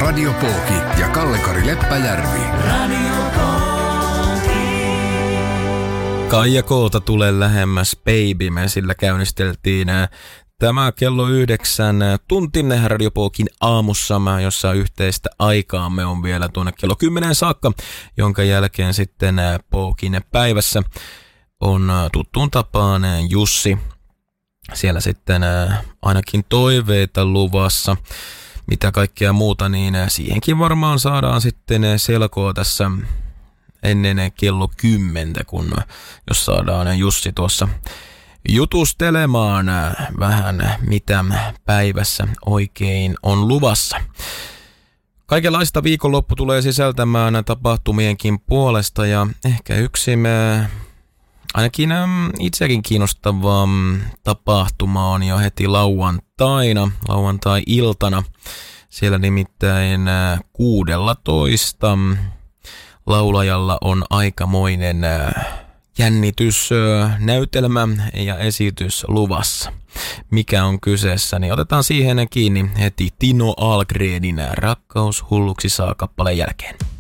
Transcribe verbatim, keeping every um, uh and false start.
Radio Pooki ja Kalle-Kari Leppäjärvi. Kaija Koota tulee lähemmäs baby. Me sillä käynnisteltiin tämä kello yhdeksän tuntinen Radio Pookin aamussa, jossa yhteistä aikaamme on vielä tuonne kello kymmenen saakka, jonka jälkeen sitten Pookin päivässä on tuttuun tapaan Jussi. Siellä sitten ainakin toiveita luvassa, mitä kaikkea muuta, niin siihenkin varmaan saadaan sitten selkoa tässä ennen kello kymmentä, kun jos saadaan Jussi tuossa jutustelemaan vähän, mitä päivässä oikein on luvassa. Kaikenlaista viikonloppu tulee sisältämään tapahtumienkin puolesta ja ehkä yksi me ainakin itsekin kiinnostava tapahtuma on jo heti lauantaina, lauantai-iltana. Siellä nimittäin kuusitoista laulajalla on aikamoinen jännitys, näytelmä ja esitys luvassa. Mikä on kyseessä, niin otetaan siihen kiinni heti Tino Ahlgrenin Rakkaus hulluksi saa -kappaleen jälkeen.